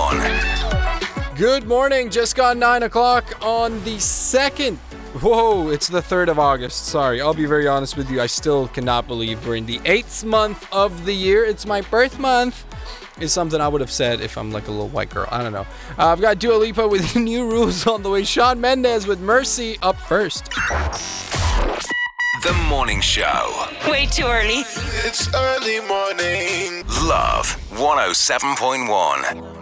107.1. Good morning, just gone 9 o'clock on the 2nd. Whoa, it's the 3rd of August. Sorry, I'll be very honest with you. I still cannot believe we're in the 8th month of the year. It's my birth month. Is something I would have said if I'm like a little white girl. I don't know. I've got Dua Lipa with New Rules on the way. Shawn Mendes with Mercy up first. The Morning Show. Way too early. It's early morning. Love 107.1.